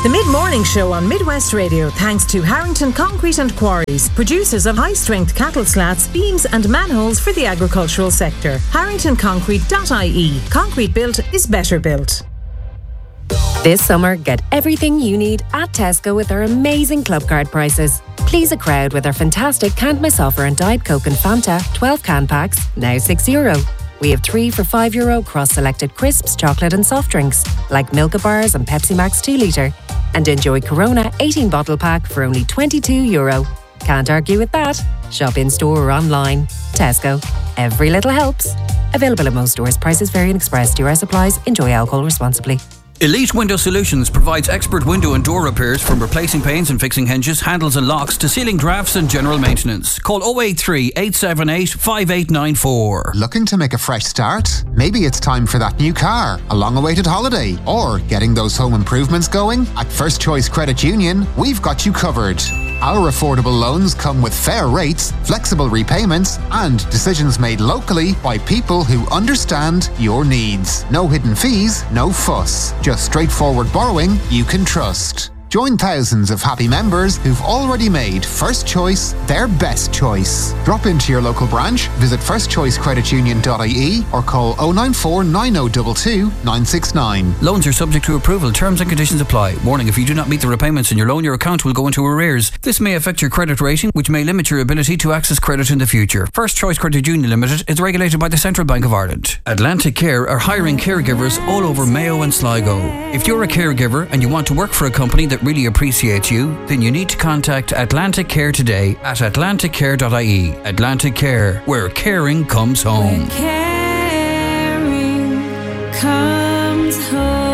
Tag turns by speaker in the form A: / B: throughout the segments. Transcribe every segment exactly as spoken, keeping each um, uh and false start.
A: The Mid-Morning Show on Midwest Radio, thanks to Harrington Concrete and Quarries, producers of high-strength cattle slats, beams and manholes for the agricultural sector. harrington concrete dot I E. Concrete built is better built.
B: This summer, get everything you need at Tesco with our amazing club card prices. Please a crowd with our fantastic canned Miss Offer and Diet Coke and Fanta twelve can packs, now six euro. We have three for five euro across selected crisps, chocolate and soft drinks, like Milka Bars and Pepsi Max two litre. And enjoy Corona eighteen bottle pack for only twenty-two euro. Can't argue with that. Shop in store or online. Tesco. Every little helps. Available at most stores. Prices vary and express. D R S applies. Enjoy alcohol responsibly.
C: Elite Window Solutions provides expert window and door repairs, from replacing panes and fixing hinges, handles and locks to sealing drafts and general maintenance. Call oh eight three, eight seven eight, five eight nine four.
D: Looking to make a fresh start? Maybe it's time for that new car, a long-awaited holiday, or getting those home improvements going? At First Choice Credit Union, we've got you covered. Our affordable loans come with fair rates, flexible repayments, and decisions made locally by people who understand your needs. No hidden fees, no fuss. Just straightforward borrowing you can trust. Join thousands of happy members who've already made First Choice their best choice. Drop into your local branch, visit first choice credit union dot I E or call oh nine four, nine oh two two, nine six nine.
C: Loans are subject to approval. Terms and conditions apply. Warning, if you do not meet the repayments in your loan, your account will go into arrears. This may affect your credit rating, which may limit your ability to access credit in the future. First Choice Credit Union Limited is regulated by the Central Bank of Ireland. Atlantic Care are hiring caregivers all over Mayo and Sligo. If you're a caregiver and you want to work for a company that really appreciates you, then you need to contact Atlantic Care today at atlantic care dot I E. Atlantic Care, where caring comes home.
E: Where caring comes home.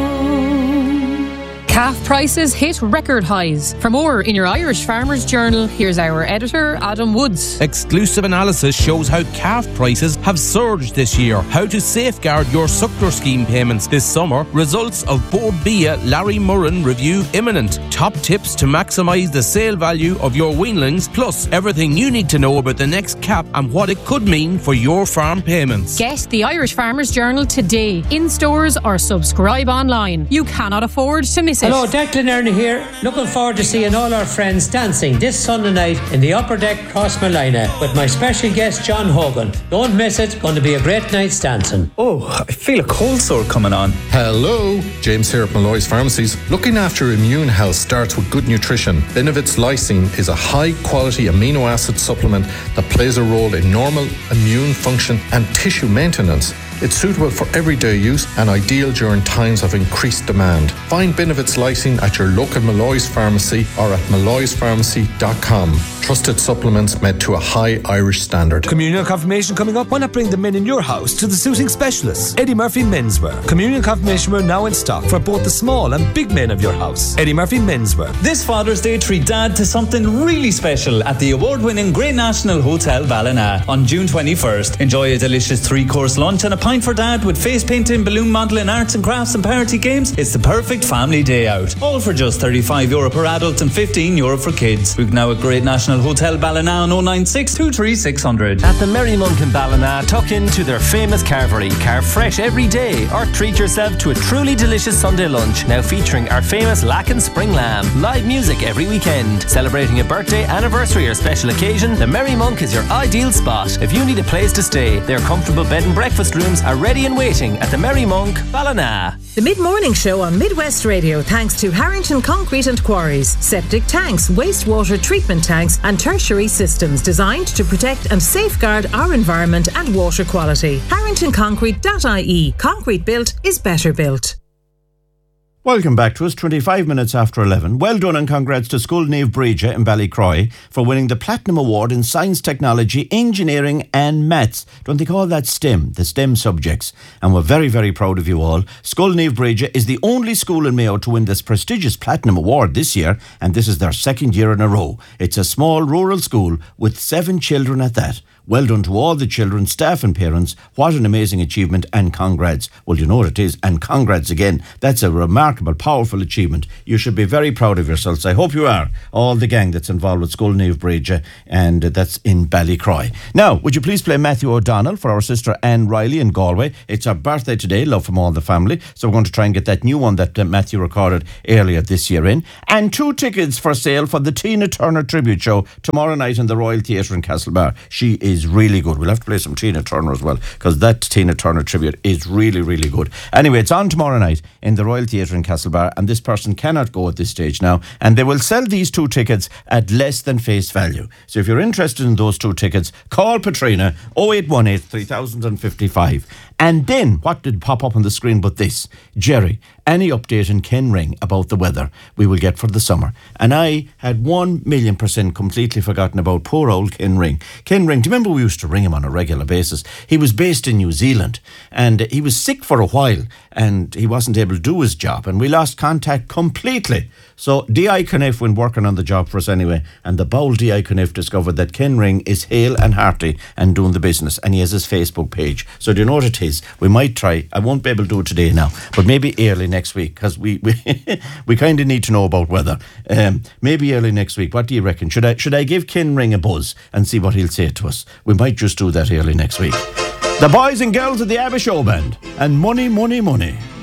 F: Calf prices hit record highs. For more in your Irish Farmers Journal, here's our editor, Adam Woods.
G: Exclusive analysis shows how calf prices have surged this year. How to safeguard your suckler scheme payments this summer. Results of Board Bia Larry Murren review imminent. Top tips to maximise the sale value of your weanlings. Plus, everything you need to know about the next cap and what it could mean for your farm payments.
F: Get the Irish Farmers Journal today, in stores or subscribe online. You cannot afford to miss it.
H: Hello, Declan Ernie here. Looking forward to seeing all our friends dancing this Sunday night in the Upper Deck Cross Malina with my special guest John Hogan. Don't miss it. Going to be a great night's dancing.
I: Oh, I feel a cold sore coming on.
J: Hello, James here at Malloy's Pharmacies. Looking after immune health starts with good nutrition. Benevit's Lysine is a high-quality amino acid supplement that plays a role in normal immune function and tissue maintenance. It's suitable for everyday use and ideal during times of increased demand. Find Benevit's Lysine at your local Malloy's Pharmacy or at malloys pharmacy dot com. Trusted supplements made to a high Irish standard.
K: Communion confirmation coming up. Why not bring the men in your house to the suiting specialists? Eddie Murphy Menswear. Communion confirmation wear now in stock for both the small and big men of your house. Eddie Murphy Menswear.
I: This Father's Day, treat Dad to something really special at the award-winning Great National Hotel Ballina on June twenty-first. Enjoy a delicious three-course lunch and a pint for Dad with face painting, balloon modelling, arts and crafts and party games. It's the perfect family day out. All for just thirty-five euro per adult and fifteen euro for kids. Book now at Great National Hotel Ballina on oh nine six, two three six zero zero.
L: At the Merry Monk in Ballina, tuck into their famous carvery. Carve fresh every day or treat yourself to a truly delicious Sunday lunch, now featuring our famous Lacken Spring Lamb. Live music every weekend. Celebrating a birthday, anniversary or special occasion, the Merry Monk is your ideal spot. If you need a place to stay, their comfortable bed and breakfast rooms are ready and waiting at the Merry Monk, Ballina.
A: The Mid-Morning Show on Midwest Radio, thanks to Harrington Concrete and Quarries. Septic tanks, wastewater treatment tanks and tertiary systems designed to protect and safeguard our environment and water quality. harrington concrete dot I E. Concrete built is better built.
M: Welcome back to us, twenty-five minutes after eleven. Well done and congrats to Scoil Naomh Bríde in Ballycroy for winning the Platinum Award in Science, Technology, Engineering and Maths. Don't they call that STEM, the STEM subjects? And we're very, very proud of you all. Scoil Naomh Bríde is the only school in Mayo to win this prestigious Platinum Award this year, and this is their second year in a row. It's a small rural school with seven children at that. Well done to all the children, staff and parents. What an amazing achievement, and congrats. Well, you know what it is, and congrats again. That's a remarkable, powerful achievement. You should be very proud of yourselves. I hope you are. All the gang that's involved with School Neve Bridge, and that's in Ballycroy. Now, would you please play Matthew O'Donnell for our sister Anne Riley in Galway? It's her birthday today, love from all the family. So we're going to try and get that new one that uh, Matthew recorded earlier this year in. And two tickets for sale for the Tina Turner tribute show tomorrow night in the Royal Theatre in Castlebar. She is really good. We'll have to play some Tina Turner as well, because that Tina Turner tribute is really, really good. Anyway, it's on tomorrow night in the Royal Theatre in Castlebar, and this person cannot go at this stage now, and they will sell these two tickets at less than face value. So if you're interested in those two tickets, call Patrina oh eight one eight, three thousand fifty-five. And then, what did pop up on the screen but this? Jerry, any update in Ken Ring about the weather we will get for the summer? And I had one million percent completely forgotten about poor old Ken Ring. Ken Ring, do you remember we used to ring him on a regular basis? He was based in New Zealand, and he was sick for a while, and he wasn't able to do his job, and we lost contact completely. So D I Connect went working on the job for us anyway, and the bowl D I Connect discovered that Ken Ring is hale and hearty and doing the business, and he has his Facebook page. So do you know what it is? We might try, I won't be able to do it today now, but maybe early next week, because we we, we kind of need to know about weather. Um, maybe early next week. What do you reckon? Should I should I give Ken Ring a buzz and see what he'll say to us? We might just do that early next week. The boys and girls of the ABBA Show Band and Money, Money, Money.